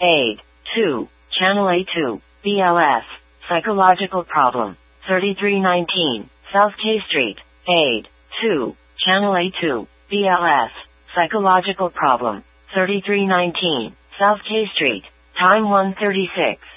Aid. 2. Channel A2, BLS. Psychological problem. 3319, South K Street. Aid. 2. Channel A2, BLS. Psychological problem. 3319, South K Street. Time 1:36.